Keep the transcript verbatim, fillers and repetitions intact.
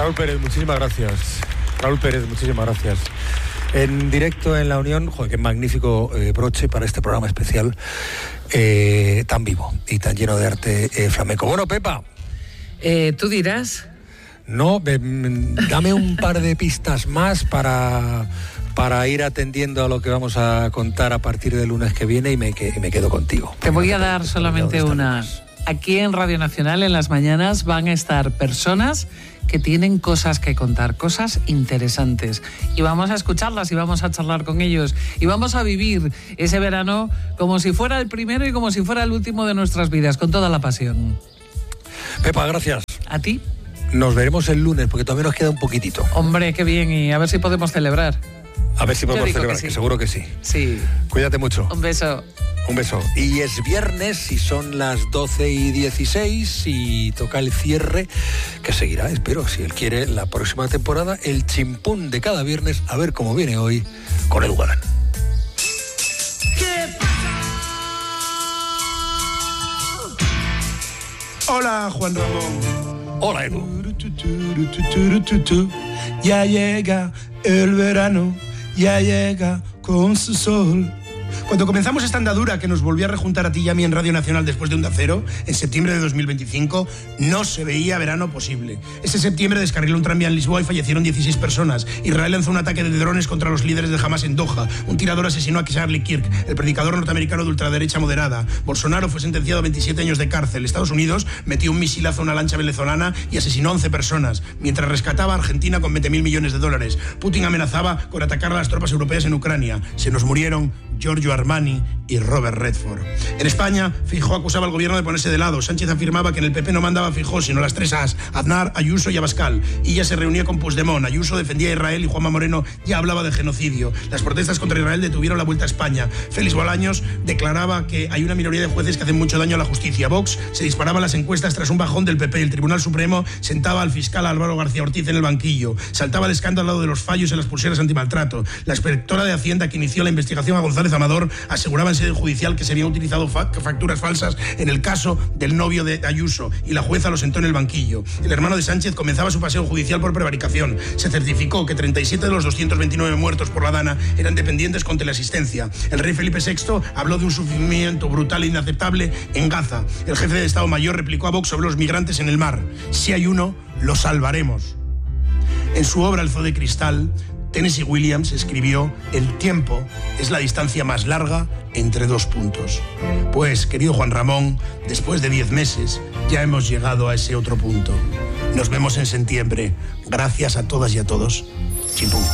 Raúl Pérez, muchísimas gracias. Raúl Pérez, muchísimas gracias. En directo en La Unión, joder, qué magnífico eh, broche para este programa especial eh, tan vivo y tan lleno de arte eh, flamenco. Bueno, Pepa. Eh, ¿Tú dirás? No, eh, dame un par de pistas más para, para ir atendiendo a lo que vamos a contar a partir del lunes que viene y me, que, y me quedo contigo. Te voy a dar solamente una. Aquí en Radio Nacional, en las mañanas, van a estar personas que tienen cosas que contar, cosas interesantes. Y vamos a escucharlas y vamos a charlar con ellos. Y vamos a vivir ese verano como si fuera el primero y como si fuera el último de nuestras vidas, con toda la pasión. Pepa, gracias. ¿A ti? Nos veremos el lunes, porque todavía nos queda un poquitito. Hombre, qué bien, y a ver si podemos celebrar. A ver si podemos celebrar, que, sí. que seguro que sí. Sí. Cuídate mucho. Un beso. Un beso. Y es viernes y son las doce y dieciséis y toca el cierre, que seguirá, espero, si él quiere, la próxima temporada, el chimpún de cada viernes, a ver cómo viene hoy con Edu Galán. Hola, Juan Ramón. Hola, Edu. Ya llega el verano, ya llega con su sol. Cuando comenzamos esta andadura que nos volvió a rejuntar a ti y a mí en Radio Nacional después de Onda Cero, en septiembre de dos mil veinticinco, no se veía verano posible. Ese septiembre descarriló un tranvía en Lisboa y fallecieron dieciséis personas. Israel lanzó un ataque de drones contra los líderes de Hamas en Doha. Un tirador asesinó a Charlie Kirk, el predicador norteamericano de ultraderecha moderada. Bolsonaro fue sentenciado a veintisiete años de cárcel. Estados Unidos metió un misilazo a una lancha venezolana y asesinó a once personas, mientras rescataba a Argentina con veinte mil millones de dólares. Putin amenazaba con atacar a las tropas europeas en Ucrania. Se nos murieron Giorgio Armani y Robert Redford. En España, Feijóo acusaba al gobierno de ponerse de lado. Sánchez afirmaba que en el P P no mandaba a Feijóo, sino las tres As, Aznar, Ayuso y Abascal. Y ya se reunía con Puigdemont. Ayuso defendía a Israel y Juanma Moreno ya hablaba de genocidio. Las protestas contra Israel detuvieron la vuelta a España. Félix Bolaños declaraba que hay una minoría de jueces que hacen mucho daño a la justicia. Vox se disparaba las encuestas tras un bajón del P P. El Tribunal Supremo sentaba al fiscal Álvaro García Ortiz en el banquillo. Saltaba el escándalo de los fallos en las pulseras antimaltrato. La inspectora de Hacienda que inició la investigación a González Amador aseguraba en sede judicial que se habían utilizado facturas falsas en el caso del novio de Ayuso y la jueza lo sentó en el banquillo. El hermano de Sánchez comenzaba su paseo judicial por prevaricación. Se certificó que treinta y siete de los doscientos veintinueve muertos por la Dana eran dependientes con teleasistencia. El rey Felipe sexto habló de un sufrimiento brutal e inaceptable en Gaza. El jefe de Estado Mayor replicó a Vox sobre los migrantes en el mar. Si hay uno, lo salvaremos. En su obra El Zoo de Cristal, Tennessee Williams escribió: el tiempo es la distancia más larga entre dos puntos. Pues, querido Juan Ramón, después de diez meses ya hemos llegado a ese otro punto. Nos vemos en septiembre. Gracias a todas y a todos. Chimpún.